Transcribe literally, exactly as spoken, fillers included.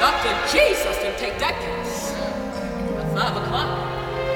Doctor Jesus didn't take that case. At five o'clock,